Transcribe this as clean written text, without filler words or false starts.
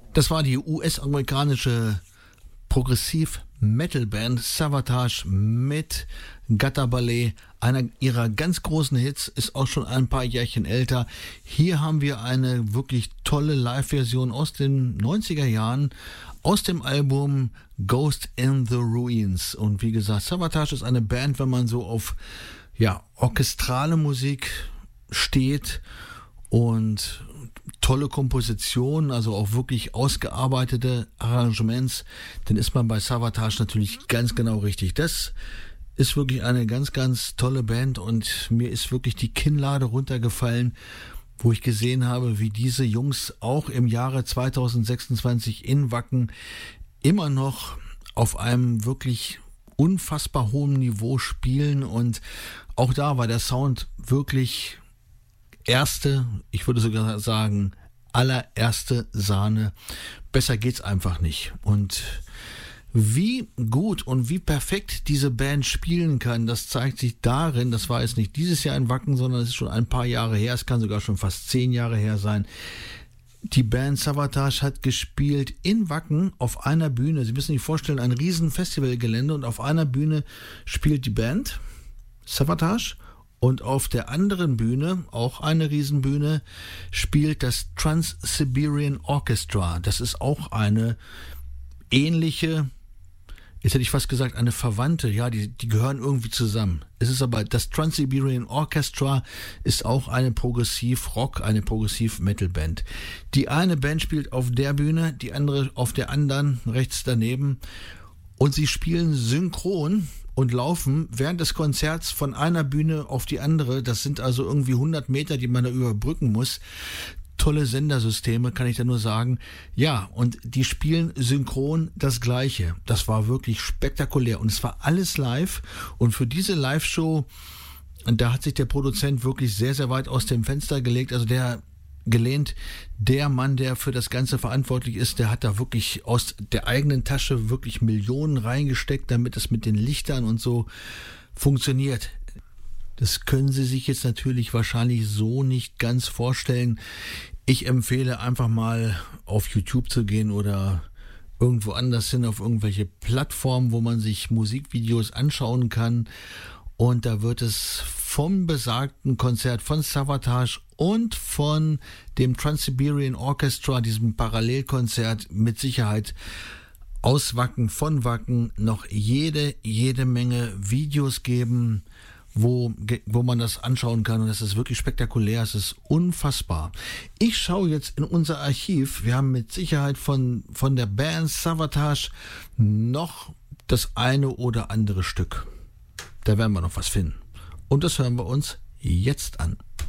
Das war die US-amerikanische Progressiv-Metal-Band Savatage mit Gutter Ballet. Einer ihrer ganz großen Hits, ist auch schon ein paar Jährchen älter. Hier haben wir eine wirklich tolle Live-Version aus den 90er Jahren, aus dem Album Ghost in the Ruins. Und wie gesagt, Savatage ist eine Band, wenn man so auf orchestrale Musik steht und tolle Kompositionen, also auch wirklich ausgearbeitete Arrangements, dann ist man bei Savatage natürlich ganz genau richtig. Das ist wirklich eine ganz, ganz tolle Band und mir ist wirklich die Kinnlade runtergefallen, wo ich gesehen habe, wie diese Jungs auch im Jahre 2026 in Wacken immer noch auf einem wirklich unfassbar hohem Niveau spielen, und auch da war der Sound wirklich ich würde sogar sagen, allererste Sahne. Besser geht's einfach nicht. Und wie gut und wie perfekt diese Band spielen kann, das zeigt sich darin, das war jetzt nicht dieses Jahr in Wacken, sondern es ist schon ein paar Jahre her, es kann sogar schon fast 10 Jahre her sein. Die Band Savatage hat gespielt in Wacken auf einer Bühne. Sie müssen sich vorstellen, ein riesen Festivalgelände, und auf einer Bühne spielt die Band Savatage. Und auf der anderen Bühne, auch eine Riesenbühne, spielt das Trans-Siberian Orchestra. Das ist auch eine ähnliche, jetzt hätte ich fast gesagt, eine Verwandte, die gehören irgendwie zusammen. Es ist aber, das Trans-Siberian Orchestra ist auch eine Progressiv-Rock, eine Progressiv-Metal-Band. Die eine Band spielt auf der Bühne, die andere auf der anderen, rechts daneben. Und sie spielen synchron und laufen während des Konzerts von einer Bühne auf die andere. Das sind also irgendwie 100 Meter, die man da überbrücken muss. Tolle Sendersysteme, kann ich da nur sagen. Ja, und die spielen synchron das Gleiche. Das war wirklich spektakulär. Und es war alles live. Und für diese Live-Show, da hat sich der Produzent wirklich sehr, sehr weit aus dem Fenster gelegt. Also der Mann, der für das Ganze verantwortlich ist, der hat da wirklich aus der eigenen Tasche wirklich Millionen reingesteckt, damit es mit den Lichtern und so funktioniert. Das können Sie sich jetzt natürlich wahrscheinlich so nicht ganz vorstellen. Ich empfehle einfach mal auf YouTube zu gehen oder irgendwo anders hin auf irgendwelche Plattformen, wo man sich Musikvideos anschauen kann. Und da wird es vom besagten Konzert von Savatage und von dem Trans-Siberian Orchestra, diesem Parallelkonzert, mit Sicherheit aus Wacken, von Wacken, noch jede Menge Videos geben, wo man das anschauen kann. Und das ist wirklich spektakulär, es ist unfassbar. Ich schaue jetzt in unser Archiv. Wir haben mit Sicherheit von der Band Savatage noch das eine oder andere Stück. Da werden wir noch was finden. Und das hören wir uns jetzt an.